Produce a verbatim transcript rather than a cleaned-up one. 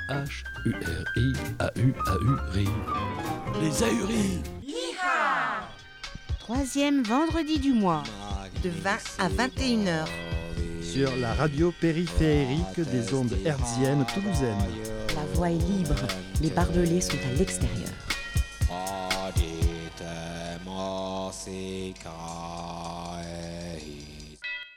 H U R I A U A U R I. Les ahuris. Troisième vendredi du mois, de vingt à vingt et une heures. Sur la radio périphérique des ondes hertziennes toulousaines. la voie est libre, les barbelés sont à l'extérieur. Aditemo Sikha.